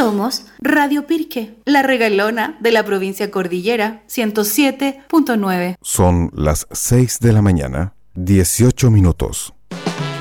Somos Radio Pirque, la regalona de la provincia Cordillera, 107.9. Son las 6 de la mañana, 18 minutos.